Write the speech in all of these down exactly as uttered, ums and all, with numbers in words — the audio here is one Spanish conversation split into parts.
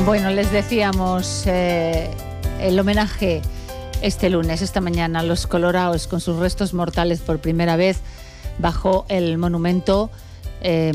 Bueno, les decíamos eh, el homenaje este lunes, esta mañana, a los coloraos con sus restos mortales por primera vez bajo el monumento eh,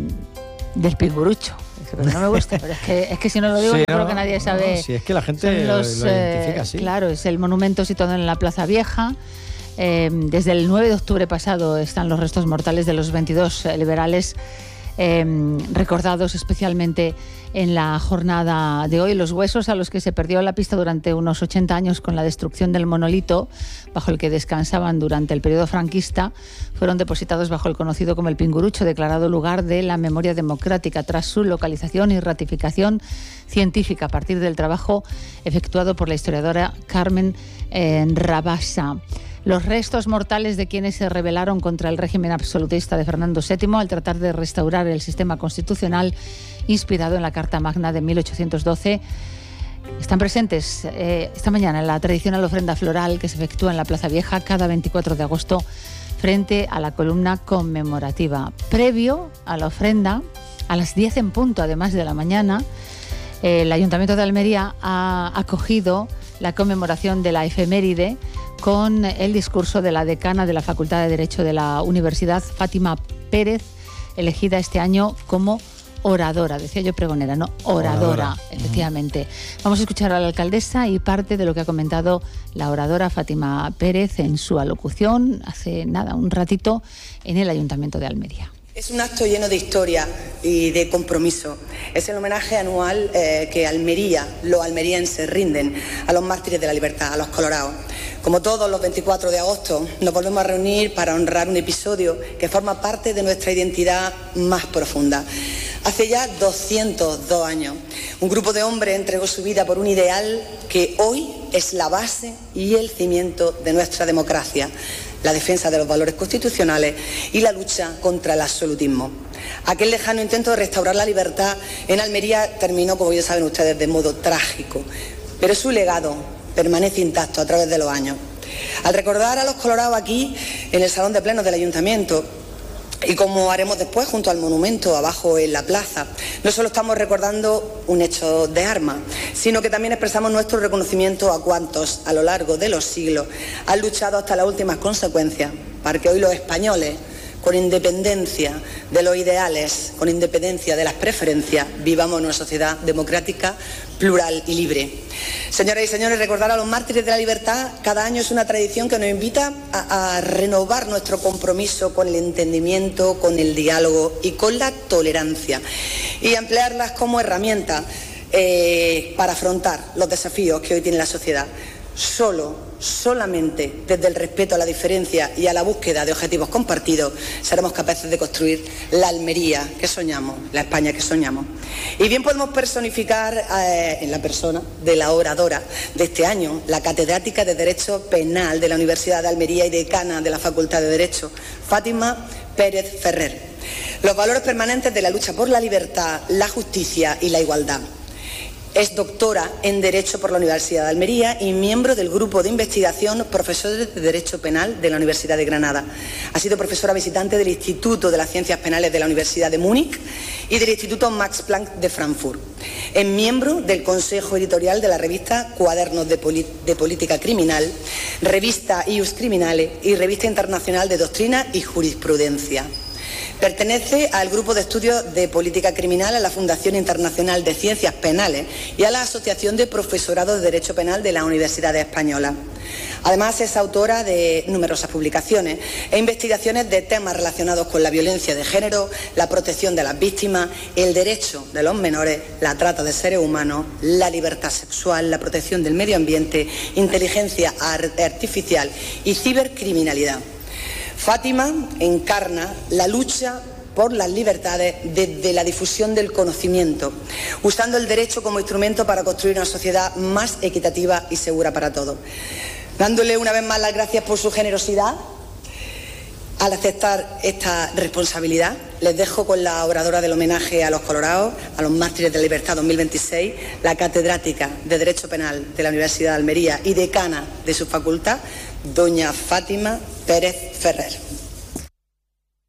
del Pingurucho. No me gusta, pero es que, es que si no lo digo, sí, yo no, creo que nadie sabe. No, si es que la gente los, lo identifica eh, así. Claro, es el monumento situado en la Plaza Vieja. Eh, desde el nueve de octubre pasado están los restos mortales de los veintidós liberales eh, recordados especialmente en la jornada de hoy. Los huesos a los que se perdió la pista durante unos ochenta años con la destrucción del monolito bajo el que descansaban durante el periodo franquista fueron depositados bajo el conocido como el Pingurucho, declarado lugar de la memoria democrática tras su localización y ratificación científica a partir del trabajo efectuado por la historiadora Carmen eh, Rabasa. Los restos mortales de quienes se rebelaron contra el régimen absolutista de Fernando séptimo al tratar de restaurar el sistema constitucional inspirado en la Carta Magna de mil ochocientos doce están presentes eh, esta mañana en la tradicional ofrenda floral que se efectúa en la Plaza Vieja cada veinticuatro de agosto frente a la columna conmemorativa. Previo a la ofrenda, a las diez en punto, además de la mañana, eh, el Ayuntamiento de Almería ha acogido la conmemoración de la efeméride con el discurso de la decana de la Facultad de Derecho de la Universidad, Fátima Pérez, elegida este año como oradora. Decía yo pregonera, no, oradora, oradora. Efectivamente. Uh-huh. Vamos a escuchar a la alcaldesa y parte de lo que ha comentado la oradora Fátima Pérez en su alocución hace nada, un ratito, en el Ayuntamiento de Almería. Es un acto lleno de historia y de compromiso. Es el homenaje anual eh, que Almería, los almerienses rinden a los mártires de la libertad, a los coloraos. Como todos los veinticuatro de agosto, nos volvemos a reunir para honrar un episodio que forma parte de nuestra identidad más profunda. Hace ya doscientos dos años, un grupo de hombres entregó su vida por un ideal que hoy es la base y el cimiento de nuestra democracia: la defensa de los valores constitucionales y la lucha contra el absolutismo. Aquel lejano intento de restaurar la libertad en Almería terminó, como ya saben ustedes, de modo trágico, pero su legado permanece intacto a través de los años. Al recordar a los colorados aquí, en el Salón de Plenos del Ayuntamiento, y como haremos después junto al monumento abajo en la plaza, no solo estamos recordando un hecho de armas, sino que también expresamos nuestro reconocimiento a cuantos a lo largo de los siglos han luchado hasta las últimas consecuencias para que hoy los españoles, con independencia de los ideales, con independencia de las preferencias, vivamos en una sociedad democrática, plural y libre. Señoras y señores, recordar a los mártires de la libertad cada año es una tradición que nos invita a, a renovar nuestro compromiso con el entendimiento, con el diálogo y con la tolerancia, y a emplearlas como herramienta eh, para afrontar los desafíos que hoy tiene la sociedad. Solo Solamente desde el respeto a la diferencia y a la búsqueda de objetivos compartidos seremos capaces de construir la Almería que soñamos, la España que soñamos. Y bien podemos personificar eh, en la persona de la oradora de este año, la catedrática de Derecho Penal de la Universidad de Almería y decana de la Facultad de Derecho, Fátima Pérez Ferrer, los valores permanentes de la lucha por la libertad, la justicia y la igualdad. Es doctora en Derecho por la Universidad de Almería y miembro del grupo de investigación Profesores de Derecho Penal de la Universidad de Granada. Ha sido profesora visitante del Instituto de las Ciencias Penales de la Universidad de Múnich y del Instituto Max Planck de Frankfurt. Es miembro del Consejo Editorial de la revista Cuadernos de, Poli- de Política Criminal, revista Ius Criminale y revista internacional de Doctrina y Jurisprudencia. Pertenece al Grupo de Estudios de Política Criminal, a la Fundación Internacional de Ciencias Penales y a la Asociación de Profesorado de Derecho Penal de la Universidad Española. Además, es autora de numerosas publicaciones e investigaciones de temas relacionados con la violencia de género, la protección de las víctimas, el derecho de los menores, la trata de seres humanos, la libertad sexual, la protección del medio ambiente, inteligencia artificial y cibercriminalidad. Fátima encarna la lucha por las libertades desde la difusión del conocimiento, usando el derecho como instrumento para construir una sociedad más equitativa y segura para todos. Dándole una vez más las gracias por su generosidad al aceptar esta responsabilidad, les dejo con la oradora del homenaje a los colorados, a los mártires de la libertad dos mil veintiséis, la catedrática de Derecho Penal de la Universidad de Almería y decana de su facultad, doña Fátima Pérez Ferrer.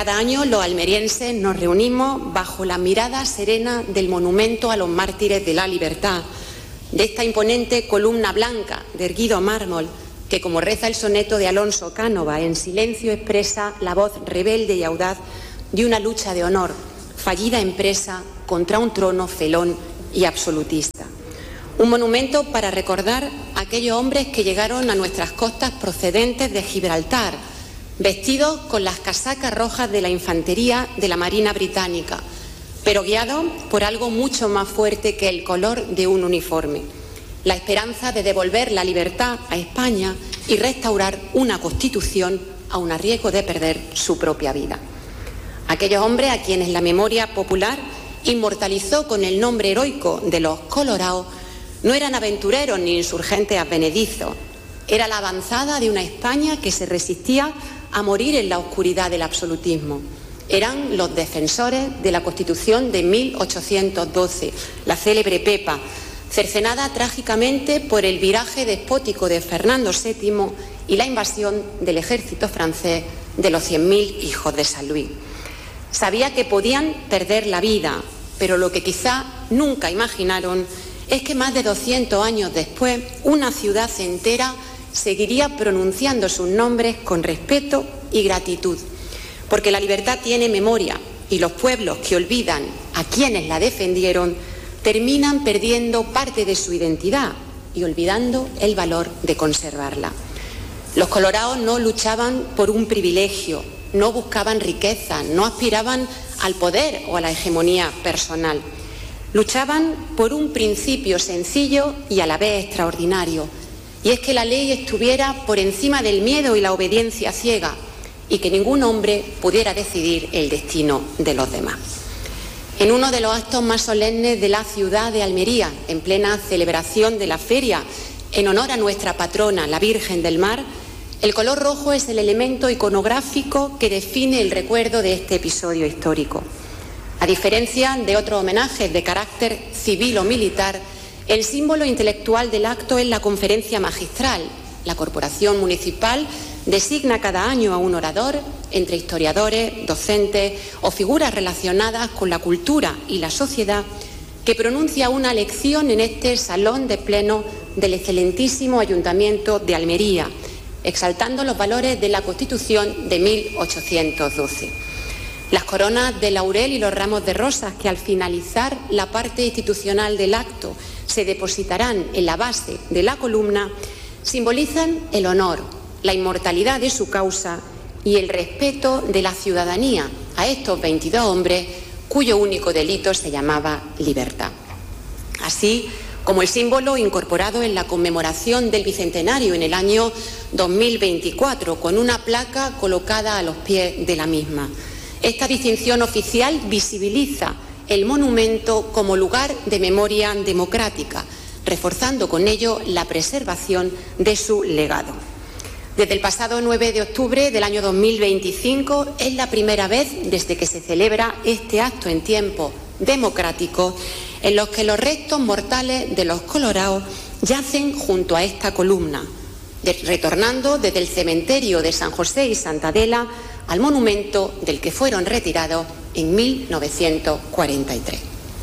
Cada año los almerienses nos reunimos bajo la mirada serena del monumento a los mártires de la libertad, de esta imponente columna blanca de erguido mármol que, como reza el soneto de Alonso Cánova, en silencio expresa la voz rebelde y audaz de una lucha de honor, fallida empresa contra un trono felón y absolutista. Un monumento para recordar a aquellos hombres que llegaron a nuestras costas procedentes de Gibraltar, vestidos con las casacas rojas de la infantería de la Marina Británica, pero guiados por algo mucho más fuerte que el color de un uniforme: la esperanza de devolver la libertad a España y restaurar una Constitución aun a riesgo de perder su propia vida. Aquellos hombres a quienes la memoria popular inmortalizó con el nombre heroico de los colorados no eran aventureros ni insurgentes advenedizos. Era la avanzada de una España que se resistía a morir en la oscuridad del absolutismo. Eran los defensores de la Constitución de mil ochocientos doce, la célebre Pepa, cercenada trágicamente por el viraje despótico de Fernando séptimo y la invasión del ejército francés de los cien mil hijos de San Luis. Sabía que podían perder la vida, pero lo que quizá nunca imaginaron es que más de doscientos años después una ciudad entera seguiría pronunciando sus nombres con respeto y gratitud, porque la libertad tiene memoria y los pueblos que olvidan a quienes la defendieron terminan perdiendo parte de su identidad y olvidando el valor de conservarla. Los colorados no luchaban por un privilegio, no buscaban riqueza, no aspiraban al poder o a la hegemonía personal. Luchaban por un principio sencillo y a la vez extraordinario, y es que la ley estuviera por encima del miedo y la obediencia ciega, y que ningún hombre pudiera decidir el destino de los demás. En uno de los actos más solemnes de la ciudad de Almería, en plena celebración de la feria, en honor a nuestra patrona, la Virgen del Mar, el color rojo es el elemento iconográfico que define el recuerdo de este episodio histórico. A diferencia de otros homenajes de carácter civil o militar, el símbolo intelectual del acto es la conferencia magistral. La corporación municipal designa cada año a un orador, entre historiadores, docentes o figuras relacionadas con la cultura y la sociedad, que pronuncia una lección en este salón de pleno del excelentísimo Ayuntamiento de Almería, exaltando los valores de la Constitución de mil ochocientos doce. Las coronas de laurel y los ramos de rosas que al finalizar la parte institucional del acto se depositarán en la base de la columna simbolizan el honor, la inmortalidad de su causa y el respeto de la ciudadanía a estos veintidós hombres cuyo único delito se llamaba libertad. Así como el símbolo incorporado en la conmemoración del Bicentenario en el año dos mil veinticuatro, con una placa colocada a los pies de la misma. Esta distinción oficial visibiliza el monumento como lugar de memoria democrática, reforzando con ello la preservación de su legado. Desde el pasado nueve de octubre del año dos mil veinticinco es la primera vez desde que se celebra este acto en tiempo democrático en los que los restos mortales de los colorados yacen junto a esta columna, de, retornando desde el cementerio de San José y Santa Adela al monumento del que fueron retirados en mil novecientos cuarenta y tres.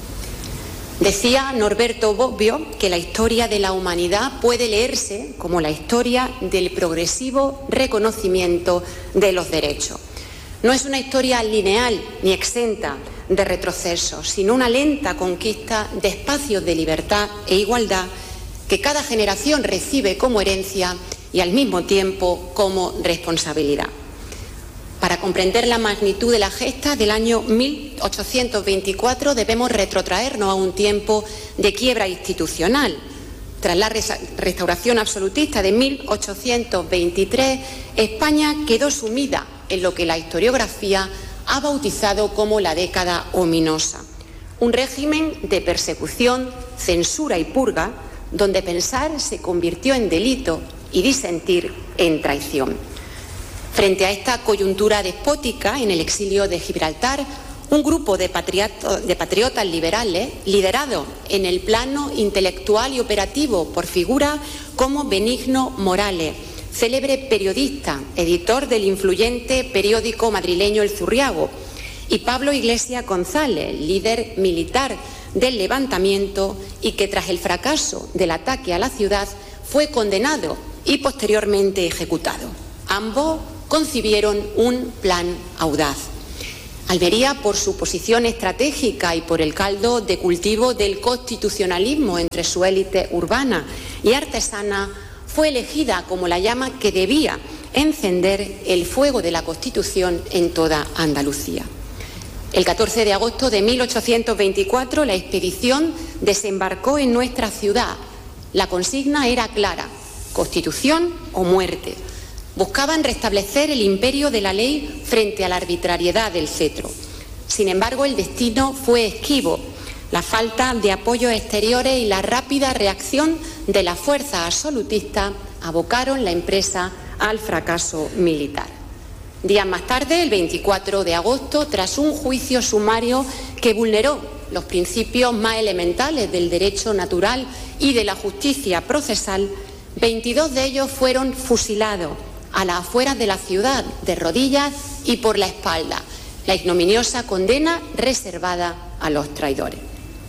Decía Norberto Bobbio que la historia de la humanidad puede leerse como la historia del progresivo reconocimiento de los derechos. No es una historia lineal ni exenta de retrocesos, sino una lenta conquista de espacios de libertad e igualdad que cada generación recibe como herencia y al mismo tiempo como responsabilidad. Para comprender la magnitud de la gesta del año mil ochocientos veinticuatro debemos retrotraernos a un tiempo de quiebra institucional. Tras la restauración absolutista de mil ochocientos veintitrés, España quedó sumida en lo que la historiografía ha bautizado como la década ominosa. Un régimen de persecución, censura y purga, donde pensar se convirtió en delito y disentir en traición. Frente a esta coyuntura despótica en el exilio de Gibraltar, un grupo de, de patriotas liberales, liderado en el plano intelectual y operativo por figuras como Benigno Morales, célebre periodista, editor del influyente periódico madrileño El Zurriago, y Pablo Iglesias González, líder militar del levantamiento y que tras el fracaso del ataque a la ciudad fue condenado y posteriormente ejecutado. Ambos concibieron un plan audaz. Almería, por su posición estratégica y por el caldo de cultivo del constitucionalismo entre su élite urbana y artesana, fue elegida como la llama que debía encender el fuego de la Constitución en toda Andalucía. El catorce de agosto de mil ochocientos veinticuatro, la expedición desembarcó en nuestra ciudad. La consigna era clara: Constitución o muerte. Buscaban restablecer el imperio de la ley frente a la arbitrariedad del cetro. Sin embargo, el destino fue esquivo. La falta de apoyos exteriores y la rápida reacción de las fuerzas absolutistas abocaron la empresa al fracaso militar. Días más tarde, el veinticuatro de agosto, tras un juicio sumario que vulneró los principios más elementales del derecho natural y de la justicia procesal, veintidós de ellos fueron fusilados a las afueras de la ciudad, de rodillas y por la espalda, la ignominiosa condena reservada a los traidores.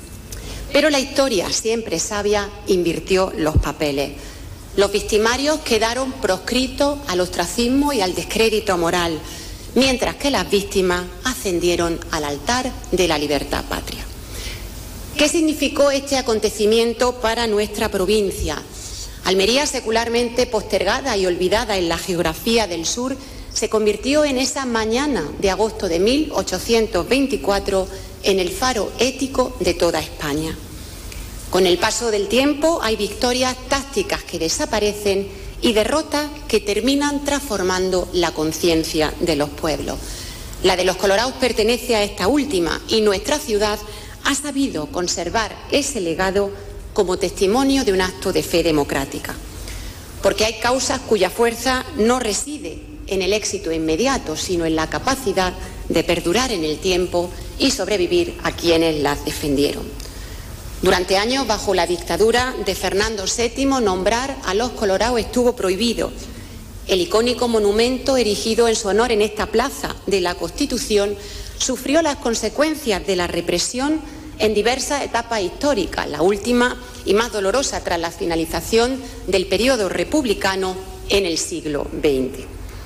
Pero la historia, siempre sabia, invirtió los papeles. Los victimarios quedaron proscritos al ostracismo y al descrédito moral, mientras que las víctimas ascendieron al altar de la libertad patria. ¿Qué significó este acontecimiento para nuestra provincia? Almería, secularmente postergada y olvidada en la geografía del sur, se convirtió en esa mañana de agosto de mil ochocientos veinticuatro en el faro ético de toda España. Con el paso del tiempo hay victorias tácticas que desaparecen y derrotas que terminan transformando la conciencia de los pueblos. La de los colorados pertenece a esta última y nuestra ciudad ha sabido conservar ese legado como testimonio de un acto de fe democrática. Porque hay causas cuya fuerza no reside en el éxito inmediato, sino en la capacidad de perdurar en el tiempo y sobrevivir a quienes las defendieron. Durante años, bajo la dictadura de Fernando séptimo, nombrar a los colorados estuvo prohibido. El icónico monumento erigido en su honor en esta plaza de la Constitución sufrió las consecuencias de la represión en diversas etapas históricas, la última y más dolorosa tras la finalización del periodo republicano en el siglo veinte.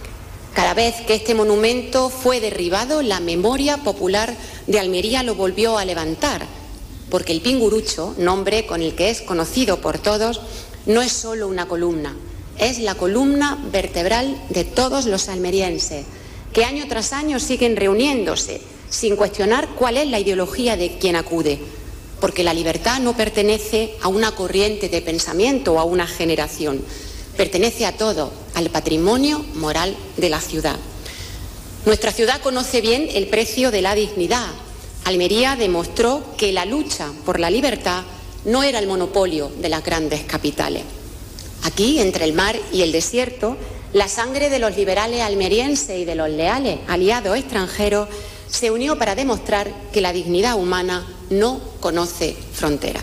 Cada vez que este monumento fue derribado, la memoria popular de Almería lo volvió a levantar, porque el Pingurucho, nombre con el que es conocido por todos, no es solo una columna, es la columna vertebral de todos los almerienses, que año tras año siguen reuniéndose, sin cuestionar cuál es la ideología de quien acude, porque la libertad no pertenece a una corriente de pensamiento o a una generación, pertenece a todo, al patrimonio moral de la ciudad. Nuestra ciudad conoce bien el precio de la dignidad. Almería demostró que la lucha por la libertad no era el monopolio de las grandes capitales. Aquí, entre el mar y el desierto, la sangre de los liberales almerienses y de los leales aliados extranjeros se unió para demostrar que la dignidad humana no conoce fronteras.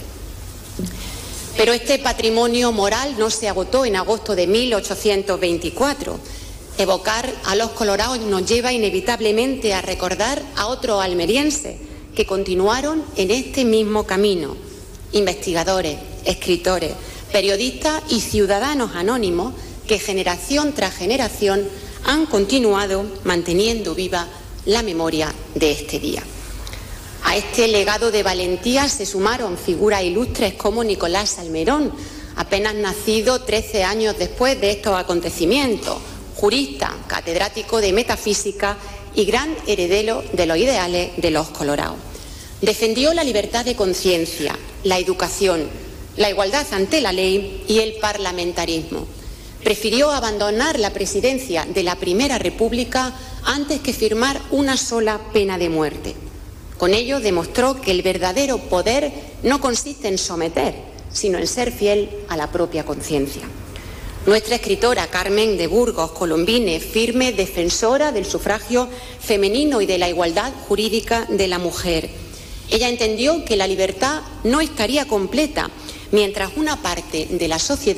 Pero este patrimonio moral no se agotó en agosto de mil ochocientos veinticuatro. Evocar a los colorados nos lleva inevitablemente a recordar a otros almerienses que continuaron en este mismo camino. Investigadores, escritores, periodistas y ciudadanos anónimos que generación tras generación han continuado manteniendo viva la memoria de este día. A este legado de valentía se sumaron figuras ilustres como Nicolás Salmerón, apenas nacido trece años después de estos acontecimientos, jurista, catedrático de metafísica y gran heredero de los ideales de los colorados. Defendió la libertad de conciencia, la educación, la igualdad ante la ley y el parlamentarismo. Prefirió abandonar la presidencia de la Primera República antes que firmar una sola pena de muerte. Con ello demostró que el verdadero poder no consiste en someter, sino en ser fiel a la propia conciencia. Nuestra escritora Carmen de Burgos Colombine, firme defensora del sufragio femenino y de la igualdad jurídica de la mujer. Ella entendió que la libertad no estaría completa mientras una parte de la sociedad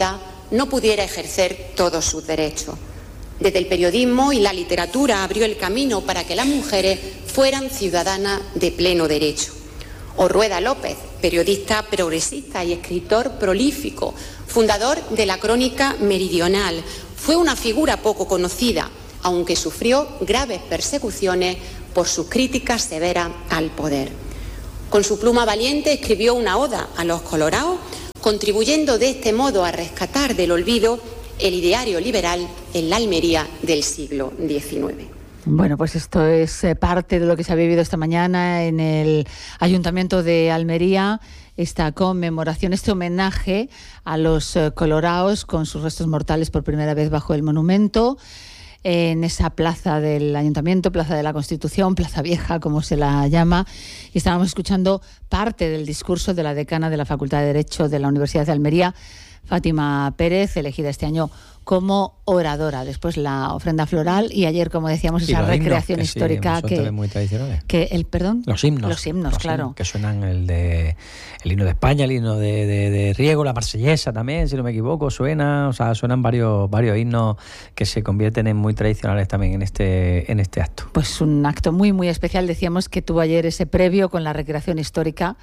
no pudiera ejercer todos sus derechos. Desde el periodismo y la literatura abrió el camino para que las mujeres fueran ciudadanas de pleno derecho. O Rueda López, periodista progresista y escritor prolífico, fundador de la Crónica Meridional, fue una figura poco conocida, aunque sufrió graves persecuciones por sus críticas severas al poder. Con su pluma valiente escribió una oda a los colorados, contribuyendo de este modo a rescatar del olvido el ideario liberal en la Almería del siglo diecinueve. Bueno, pues esto es eh, parte de lo que se ha vivido esta mañana en el Ayuntamiento de Almería, esta conmemoración, este homenaje a los eh, colorados con sus restos mortales por primera vez bajo el monumento, en esa plaza del Ayuntamiento, Plaza de la Constitución, Plaza Vieja, como se la llama, y estábamos escuchando parte del discurso de la decana de la Facultad de Derecho de la Universidad de Almería, Fátima Pérez, elegida este año como oradora. Después la ofrenda floral y ayer, como decíamos, esa recreación himnos, que histórica sí, que, muy tradicionales. que el perdón los himnos, los himnos, los claro, himnos que suenan el de el himno de España, el himno de, de, de Riego, la marsellesa también, si no me equivoco, suena, o sea, suenan varios varios himnos que se convierten en muy tradicionales también en este en este acto. Pues un acto muy muy especial. Decíamos que tuvo ayer ese previo con la recreación histórica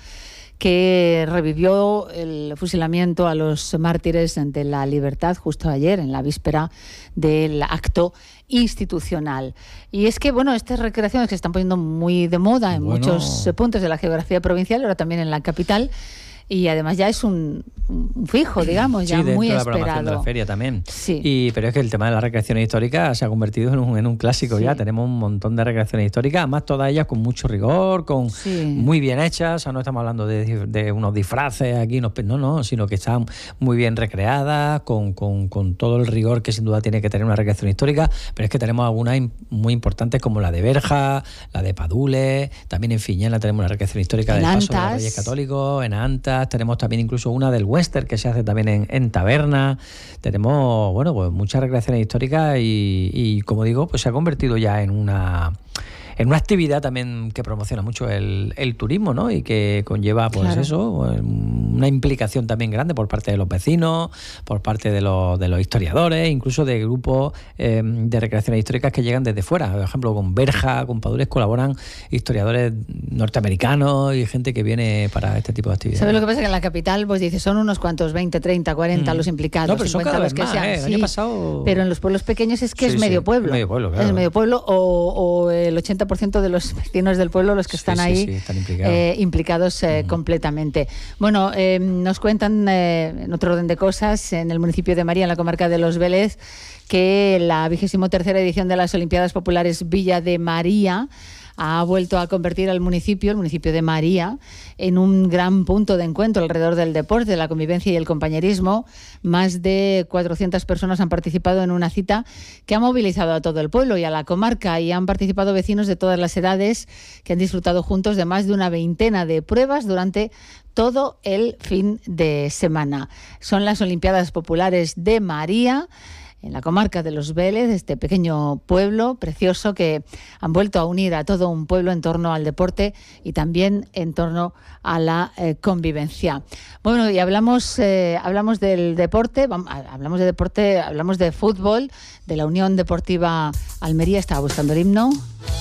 que revivió el fusilamiento a los mártires de la libertad justo ayer, en la víspera del acto institucional. Y es que, bueno, estas recreaciones que se están poniendo muy de moda en bueno. muchos puntos de la geografía provincial, ahora también en la capital, y además ya es un, un fijo, digamos, ya sí, muy de la esperado. programación de la feria también. Sí. Y, pero es que el tema de las recreaciones históricas se ha convertido en un, en un clásico sí. ya. Tenemos un montón de recreaciones históricas, además todas ellas con mucho rigor, con sí. muy bien hechas. O sea, no estamos hablando de, de unos disfraces aquí, no, no, no, sino que están muy bien recreadas, con, con, con todo el rigor que sin duda tiene que tener una recreación histórica. Pero es que tenemos algunas muy importantes como la de Berja, la de Padules, también en Fiñena tenemos una recreación histórica en del Antas. Paso de los Reyes Católicos, en Antas. Tenemos también incluso una del western que se hace también en, en Taberna. Tenemos, bueno, pues muchas recreaciones históricas y, y, como digo, pues se ha convertido ya en una en una actividad también que promociona mucho el, el turismo, ¿no? Y que conlleva, pues claro. eso, una implicación también grande por parte de los vecinos, por parte de los, de los historiadores, incluso de grupos eh, de recreaciones históricas que llegan desde fuera. Por ejemplo, con Berja, con Padules colaboran historiadores norteamericanos y gente que viene para este tipo de actividades. ¿Sabes lo que pasa? Que en la capital, pues dices, son unos cuantos, veinte, treinta, cuarenta mm. los implicados. No, pero son cada vez que más, sean. ¿eh? El sí, año pasado... Pero en los pueblos pequeños es que sí, es medio sí, pueblo. medio pueblo, claro. Es medio pueblo o, o el ochenta por ciento de los vecinos del pueblo los que están sí, ahí sí, sí, están implicados, eh, implicados eh, uh-huh. completamente. Bueno, eh, nos cuentan eh, en otro orden de cosas, en el municipio de María, en la comarca de Los Vélez, que la vigésimo tercera edición de las Olimpiadas Populares Villa de María ha vuelto a convertir al municipio, el municipio de María, en un gran punto de encuentro alrededor del deporte, de la convivencia y el compañerismo. Más de cuatrocientas personas han participado en una cita que ha movilizado a todo el pueblo y a la comarca, y han participado vecinos de todas las edades que han disfrutado juntos de más de una veintena de pruebas durante todo el fin de semana. Son las Olimpiadas Populares de María, en la comarca de Los Vélez, este pequeño pueblo precioso que han vuelto a unir a todo un pueblo en torno al deporte y también en torno a la eh, convivencia. Bueno, y hablamos eh, hablamos del deporte, vamos, hablamos de deporte, hablamos de fútbol, de la Unión Deportiva Almería. Estaba buscando el himno.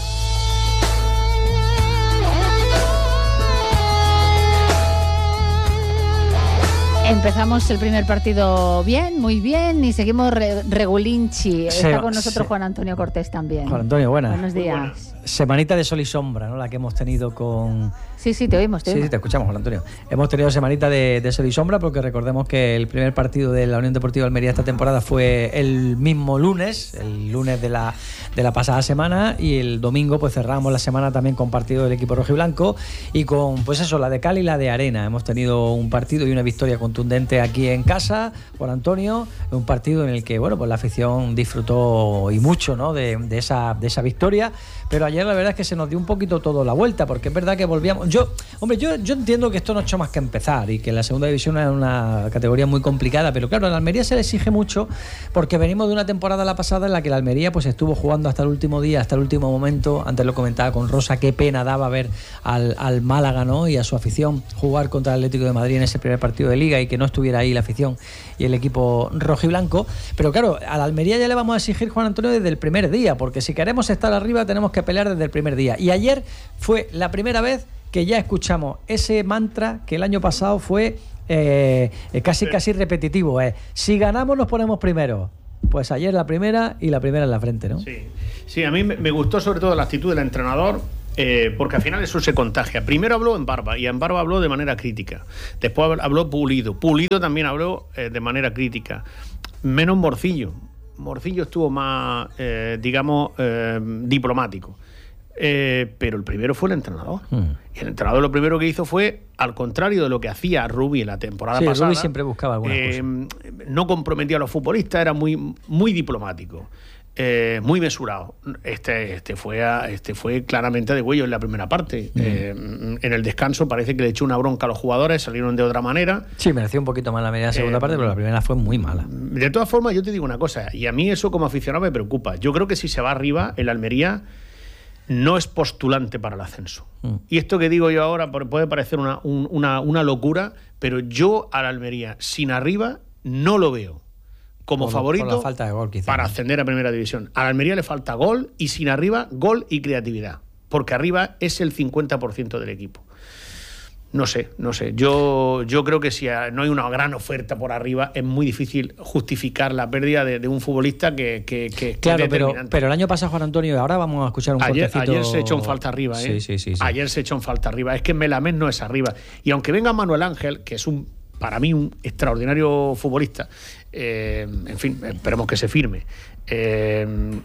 Empezamos el primer partido bien, muy bien, y seguimos re- regulinchi. Está sí, con nosotros sí. Juan Antonio Cortés también. Juan Antonio, buenas. Buenos días. Semanita de sol y sombra, ¿no? La que hemos tenido con... Sí, sí, te oímos, te sí, oímos. Sí, te escuchamos, Juan Antonio. Hemos tenido semanita de, de sol y sombra porque recordemos que el primer partido de la Unión Deportiva Almería esta temporada fue el mismo lunes, el lunes de la, de la pasada semana, y el domingo pues cerramos la semana también con partido del equipo rojiblanco y con, pues eso, la de cal y la de arena. Hemos tenido un partido y una victoria contundente aquí en casa, Juan Antonio, un partido en el que, bueno, pues la afición disfrutó y mucho, ¿no? de, de, esa, de esa victoria, pero ayer ayer la verdad es que se nos dio un poquito todo la vuelta, porque es verdad que volvíamos... Yo, hombre, yo, yo entiendo que esto no ha hecho más que empezar y que la segunda división es una categoría muy complicada, pero claro, a la Almería se le exige mucho porque venimos de una temporada la pasada en la que la Almería pues estuvo jugando hasta el último día, hasta el último momento. Antes lo comentaba con Rosa, qué pena daba ver al, al Málaga, ¿no?, y a su afición jugar contra el Atlético de Madrid en ese primer partido de Liga y que no estuviera ahí la afición y el equipo rojiblanco. Pero claro, a la Almería ya le vamos a exigir, Juan Antonio, desde el primer día, porque si queremos estar arriba tenemos que pelear desde el primer día. Y ayer fue la primera vez que ya escuchamos ese mantra que el año pasado fue eh, casi casi repetitivo, eh. si ganamos nos ponemos primero. Pues ayer la primera y la primera en la frente, ¿no? Sí, sí, a mí me gustó sobre todo la actitud del entrenador, eh, porque al final eso se contagia. Primero habló en Barba, y en Barba habló de manera crítica. Después habló Pulido. Pulido también habló eh, de manera crítica. Menos Morcillo. Morcillo estuvo más, eh, digamos, eh, diplomático. Eh, pero el primero fue el entrenador. Mm. Y el entrenador lo primero que hizo fue, al contrario de lo que hacía Rubi en la temporada sí, pasada, Rubi siempre buscaba alguna eh, cosa. No comprometía a los futbolistas, era muy, muy diplomático. Eh, muy mesurado. Este, este, fue a, este fue claramente de huello en la primera parte. Mm. Eh, en el descanso parece que le echó una bronca a los jugadores, salieron de otra manera. Sí, mereció un poquito más la media segunda eh, parte, pero la primera fue muy mala. De todas formas, yo te digo una cosa, y a mí eso como aficionado me preocupa. Yo creo que si se va arriba, el Almería no es postulante para el ascenso. Mm. Y esto que digo yo ahora puede parecer una, un, una, una locura, pero yo al Almería sin arriba no lo veo como por, favorito por la falta de gol, quizá, para ¿no? ascender a primera división. A la Almería le falta gol, y sin arriba, gol y creatividad, porque arriba es el cincuenta por ciento del equipo. No sé, no sé. Yo, yo creo que si no hay una gran oferta por arriba, es muy difícil justificar la pérdida de, de un futbolista que, que, que claro, es pero, pero el año pasado, Juan Antonio, y ahora vamos a escuchar un ayer, cortecito. Ayer se echó en falta arriba, ¿eh? Sí, sí, sí, sí. Ayer se echó en falta arriba. Es que Melamés no es arriba. Y aunque venga Manuel Ángel, que es un para mí un extraordinario futbolista, eh, en fin, esperemos que se firme. Eh,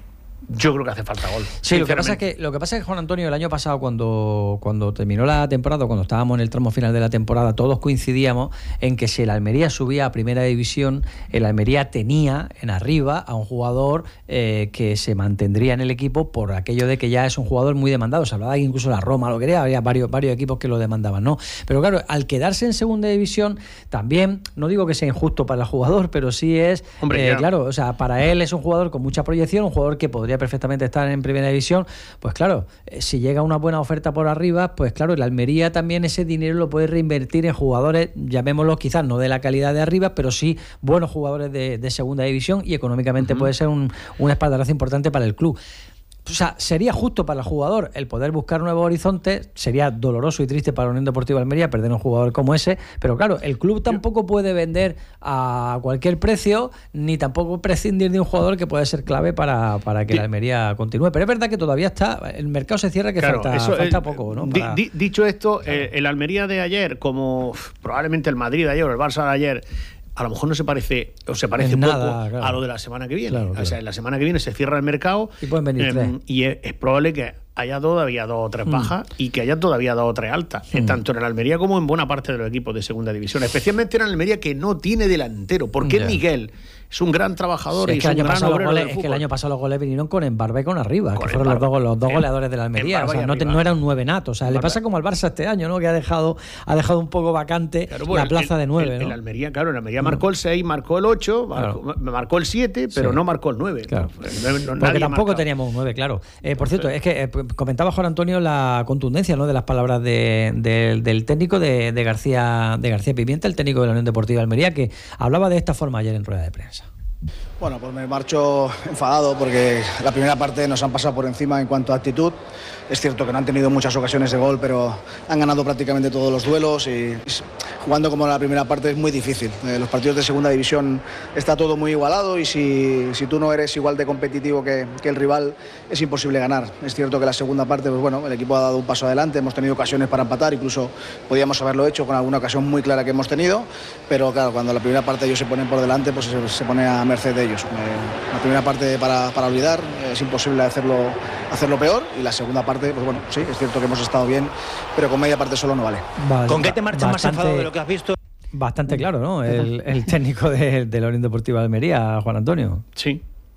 Yo creo que hace falta gol. Sí, lo que pasa es que lo que pasa es que Juan Antonio, el año pasado cuando, cuando terminó la temporada, cuando estábamos en el tramo final de la temporada, todos coincidíamos en que si el Almería subía a primera división, el Almería tenía en arriba a un jugador eh, que se mantendría en el equipo por aquello de que ya es un jugador muy demandado. Se hablaba de que incluso la Roma lo quería, había varios, varios equipos que lo demandaban, ¿no? Pero claro, al quedarse en segunda división, también, no digo que sea injusto para el jugador, pero sí es, Hombre, eh, claro, o sea, para él es un jugador con mucha proyección, un jugador que podría perfectamente estar en primera división. Pues claro, eh, si llega una buena oferta por arriba, pues claro, el Almería también ese dinero lo puede reinvertir en jugadores, llamémoslos quizás no de la calidad de arriba, pero sí buenos jugadores de, de segunda división, y económicamente uh-huh. puede ser un, un espaldarazo importante para el club. O sea, sería justo para el jugador el poder buscar nuevos horizontes, sería doloroso y triste para la Unión Deportiva Almería perder un jugador como ese, pero claro, el club tampoco puede vender a cualquier precio, ni tampoco prescindir de un jugador que puede ser clave para, para que la Almería continúe. Pero es verdad que todavía está, el mercado se cierra, que claro, falta, eso, falta eh, poco, ¿no? Para... di, dicho esto, claro. eh, el Almería de ayer, como probablemente el Madrid de ayer o el Barça de ayer, a lo mejor no se parece o se parece poco nada, claro. a lo de la semana que viene. Claro, claro. O sea, la semana que viene se cierra el mercado y pueden venir eh, y es, es probable que haya todavía dos o tres bajas mm. y que haya todavía dos o tres altas, mm. tanto en el Almería como en buena parte de los equipos de segunda división, especialmente en el Almería, que no tiene delantero, porque yeah. Miguel es un gran trabajador sí, y es, es un gran obrero goles, del es que el año pasado los goles vinieron con Embarba y con Arriba, con que fueron los dos, los dos goleadores de la Almería. O sea, no, te, no era un nueve nato. O sea, Embarba. Le pasa como al Barça este año, ¿no? Que ha dejado ha dejado un poco vacante claro, bueno, la plaza el, de nueve, el, ¿no? El Almería, claro, el Almería marcó el seis, marcó el ocho, marcó, claro. marcó el siete, pero sí. no marcó el nueve. Claro. No, no, porque tampoco marcado. Teníamos un nueve, claro. Eh, por cierto, es que eh, comentaba Juan Antonio la contundencia, ¿no?, de las palabras de, de, del técnico de, de García de García Pimienta, el técnico de la Unión Deportiva Almería, que hablaba de esta forma ayer en rueda de prensa. Bueno, pues me marcho enfadado porque la primera parte nos han pasado por encima en cuanto a actitud. Es cierto que no han tenido muchas ocasiones de gol, pero han ganado prácticamente todos los duelos y jugando como la primera parte es muy difícil. Eh, los partidos de segunda división está todo muy igualado y si, si tú no eres igual de competitivo que, que el rival es imposible ganar. Es cierto que la segunda parte, pues bueno, el equipo ha dado un paso adelante, hemos tenido ocasiones para empatar, incluso podíamos haberlo hecho con alguna ocasión muy clara que hemos tenido, pero claro, cuando la primera parte ellos se ponen por delante, pues se, se pone a merced de ellos. Eh, la primera parte para, para olvidar, eh, es imposible hacerlo, hacerlo peor, y la segunda parte, pues bueno, sí, es cierto que hemos estado bien, pero con media parte solo no vale. vale ¿Con qué te marchas bastante, más enfadado de lo que has visto? Bastante claro, ¿no? El, el técnico de, de la Unión Deportiva de Almería, Juan Antonio. Sí.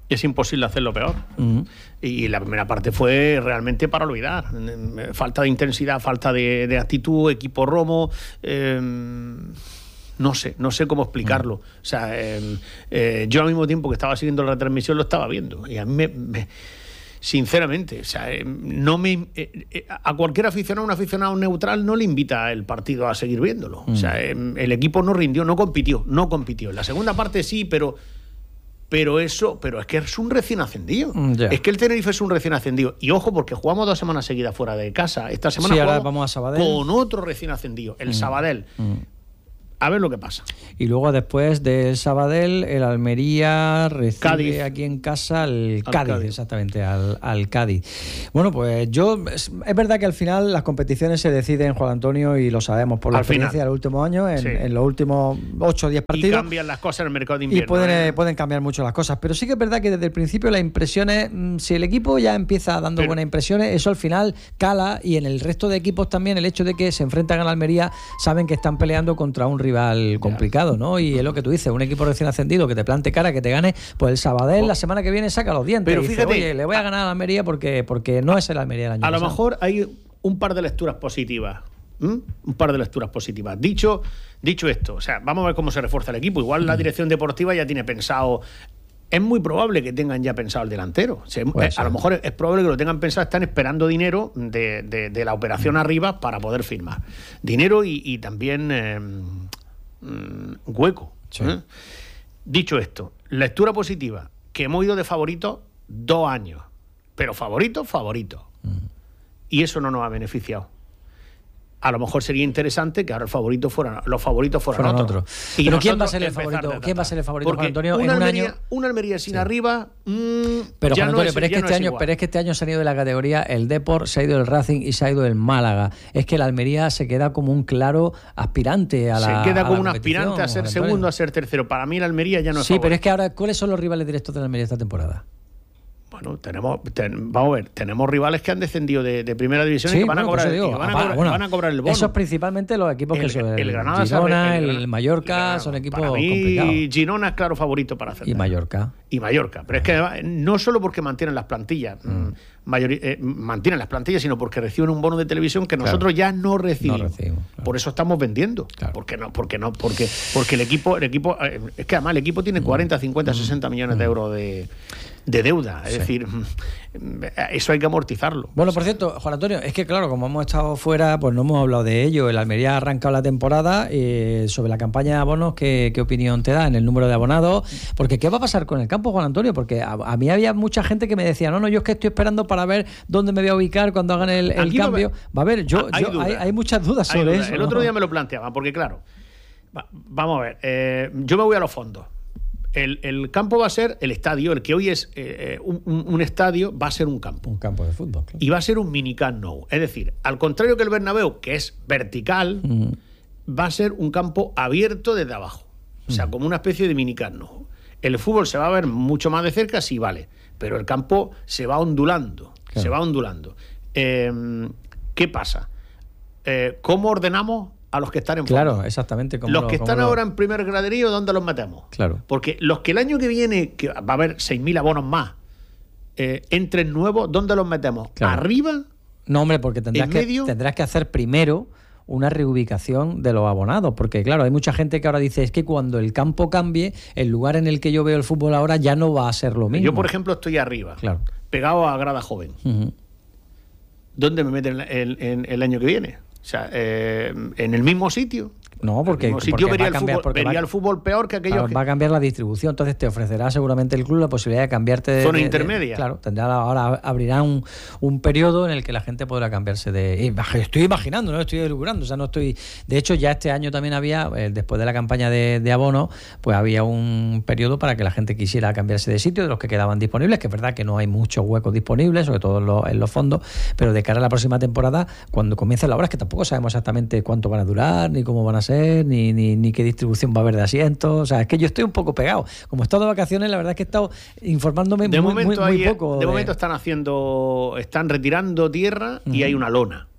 Es imposible hacerlo peor. Uh-huh. Y la primera parte fue realmente para olvidar. Falta de intensidad, falta de, de actitud, equipo romo. Eh, no sé, no sé cómo explicarlo. Uh-huh. O sea, eh, eh, yo al mismo tiempo que estaba siguiendo la retransmisión lo estaba viendo. Y a mí me... me sinceramente, o sea, eh, no me eh, eh, a cualquier aficionado, un aficionado neutral no le invita el partido a seguir viéndolo. Uh-huh. O sea, eh, el equipo no rindió, no compitió, no compitió. En la segunda parte sí, pero... Pero eso, pero es que es un recién ascendido. Yeah. Es que el Tenerife es un recién ascendido. Y ojo, porque jugamos dos semanas seguidas fuera de casa. Esta semana sí, jugamos vamos a Sabadell con otro recién ascendido, el mm. Sabadell. Mm. A ver lo que pasa. Y luego después del Sabadell, el Almería recibe Cádiz. Aquí en casa al, al Cádiz, Cádiz, exactamente, al, al Cádiz. Bueno, pues yo, es, es verdad que al final las competiciones se deciden, Juan Antonio, y lo sabemos por la al experiencia final. de los últimos años, en, sí. en los últimos ocho o diez partidos. Y cambian las cosas en el mercado de invierno. Y pueden, ¿eh? pueden cambiar mucho las cosas. Pero sí que es verdad que desde el principio las impresiones, si el equipo ya empieza dando Pero, buenas impresiones, eso al final cala, y en el resto de equipos también el hecho de que se enfrentan a la Almería, saben que están peleando contra un rival complicado. ¿no? Y es lo que tú dices, un equipo recién ascendido que te plante cara, que te gane, pues el Sabadell oh. la semana que viene saca los dientes. Pero y fíjate, dice, oye, le voy a ganar a la Almería porque, porque no es el Almería del año a pasado. lo mejor hay un par de lecturas positivas. ¿Mm? Un par de lecturas positivas. Dicho, dicho esto, o sea, vamos a ver cómo se refuerza el equipo. Igual la dirección deportiva ya tiene pensado. Es muy probable que tengan ya pensado el delantero. O sea, eh, a lo mejor es probable que lo tengan pensado, están esperando dinero de, de, de la operación mm. arriba para poder firmar. Dinero y, y también eh, mm, hueco. Sí. ¿Eh? Dicho esto, lectura positiva, que hemos ido de favoritos dos años, pero favorito, favorito. Mm. Y eso no nos ha beneficiado. A lo mejor sería interesante que ahora el favorito fueran, los favoritos fueran, fueran otros. otros. ¿Pero quién va a ser el favorito? ¿Quién va a ser el favorito, Juan Antonio? Una en un Almería, año... una Almería sin sí. arriba. Mmm, pero, ya Juan Antonio, no es, pero, es que no este es año, pero es que este año se han ido de la categoría el Depor, se ha ido el Racing y se ha ido el Málaga. Es que la Almería se queda como un claro aspirante a la. Se queda como un aspirante a ser segundo, a ser tercero. Para mí la Almería ya no es Sí, favorito. Pero es que ahora, ¿cuáles son los rivales directos de la Almería esta temporada? Bueno, tenemos, ten, vamos a ver, tenemos rivales que han descendido de, de primera división sí, y que van, bueno, a cobrar, digo, y que van, a apá, cobrar, bueno, van a cobrar el bono. Esos principalmente los equipos el, que son el, el Granada, Girona, sabe, el, el Mallorca, el, son equipos complicados. Y Girona es claro favorito para hacer. Y Mallorca. Y Mallorca. Pero es que no solo porque mantienen las plantillas, mm. mayor, eh, mantienen las plantillas, sino porque reciben un bono de televisión que nosotros claro. ya no recibimos. No recibimos claro. Por eso estamos vendiendo. Claro. Porque no, porque no, porque, porque el equipo, el equipo, eh, es que además el equipo tiene cuarenta, cincuenta, sesenta millones de euros de. de deuda, es sí. decir, eso hay que amortizarlo. Bueno, por cierto, Juan Antonio, es que claro, como hemos estado fuera, pues no hemos hablado de ello. El Almería ha arrancado la temporada eh, sobre la campaña de abonos. ¿qué, ¿Qué opinión te da en el número de abonados? Porque ¿qué va a pasar con el campo, Juan Antonio? Porque a, a mí había mucha gente que me decía, no, no, yo es que estoy esperando para ver dónde me voy a ubicar cuando hagan el, el cambio. Va a haber, yo, hay, yo, hay, hay muchas dudas sobre duda. eso. El ¿no? otro día me lo planteaban, porque claro, va, vamos a ver, eh, yo me voy a los fondos. El, el campo va a ser el estadio, el que hoy es eh, un, un estadio, va a ser un campo. Un campo de fútbol, claro. Y va a ser un mini Camp Nou. Es decir, al contrario que el Bernabéu, que es vertical, mm. va a ser un campo abierto desde abajo. Mm. O sea, como una especie de mini Camp Nou. El fútbol se va a ver mucho más de cerca, sí, vale. Pero el campo se va ondulando. Claro. Se va ondulando. Eh, ¿Qué pasa? Eh, ¿Cómo ordenamos a los que están en fondo? Claro, exactamente. Los lo, que están ahora lo... en primer graderío, ¿dónde los metemos? Claro. Porque los que el año que viene, que va a haber seis mil abonos más, eh, entren nuevos, ¿dónde los metemos? Claro. ¿Arriba? No, hombre, porque tendrás que, medio? tendrás que hacer primero una reubicación de los abonados, porque claro, hay mucha gente que ahora dice, es que cuando el campo cambie, el lugar en el que yo veo el fútbol ahora ya no va a ser lo mismo. Yo, por ejemplo, estoy arriba, claro. pegado a grada joven. Uh-huh. ¿Dónde me meten el, el, el año que viene? O sea, eh, ¿en el mismo sitio? No, porque, el sitio porque vería, va a cambiar, el, fútbol, vería va, el fútbol peor que aquellos claro, que... va a cambiar la distribución, entonces te ofrecerá seguramente el club la posibilidad de cambiarte de... Zona de, intermedia. De, claro, tendrá ahora abrirá un, un periodo en el que la gente podrá cambiarse de... Estoy imaginando, no estoy elucubrando, o sea, no estoy... De hecho, ya este año también había, eh, después de la campaña de, de abono, pues había un periodo para que la gente quisiera cambiarse de sitio, de los que quedaban disponibles, que es verdad que no hay muchos huecos disponibles, sobre todo en los, en los fondos, pero de cara a la próxima temporada, cuando comience la obra, es que tampoco sabemos exactamente cuánto van a durar, ni cómo van a ser, ni, ni, ni qué distribución va a haber de asientos. O sea, es que yo estoy un poco pegado. Como he estado de vacaciones, la verdad es que he estado informándome de muy, momento muy, muy hay, poco. De, de momento están haciendo, están retirando tierra uh-huh. y hay una lona.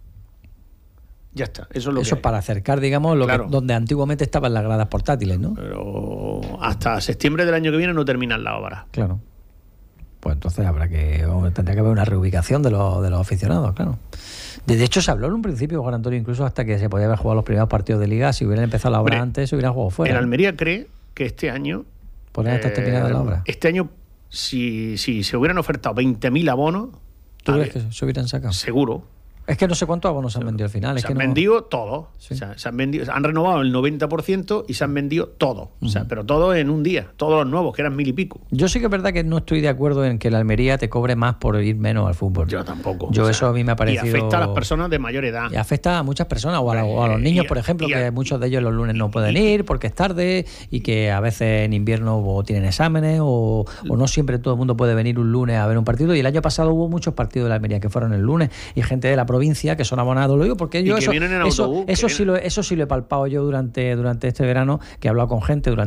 Ya está, eso es lo eso que es para acercar, digamos, lo claro. que, donde antiguamente estaban las gradas portátiles, ¿no? Pero hasta septiembre del año que viene no terminan la obra. Claro. Pues entonces habrá que tendría que haber una reubicación de los, de los aficionados, claro. De hecho, se habló en un principio, Juan Antonio, incluso hasta que se podía haber jugado los primeros partidos de Liga. Si hubieran empezado la obra Hombre, antes, se hubieran jugado fuera. El Almería cree que este año... ¿Podrían estar terminada la obra? Este año, si, si se hubieran ofertado veinte mil abonos... ¿Tú crees que se hubieran sacado? Seguro. Es que no sé cuántos abonos se han vendido al final. Se es que han no... vendido todo. Sí. O sea, se han, vendido, han renovado el noventa por ciento y se han vendido todo. Uh-huh. O sea, pero todo en un día. Todos los nuevos, que eran mil y pico. Yo sí que es verdad que no estoy de acuerdo en que la Almería te cobre más por ir menos al fútbol. Yo tampoco. Yo o sea, eso a mí me ha parecido... Y afecta a las personas de mayor edad. Y afecta a muchas personas, o a, la, o a los niños, a, por ejemplo, a, que muchos de ellos los lunes no pueden ir porque es tarde y que a veces en invierno o tienen exámenes o, o no siempre todo el mundo puede venir un lunes a ver un partido. Y el año pasado hubo muchos partidos de la Almería que fueron el lunes y gente de la provincia que son abonados. Lo digo porque yo eso, eso, eso, sí lo, eso sí lo he palpado yo durante, durante este verano, que he hablado con gente durante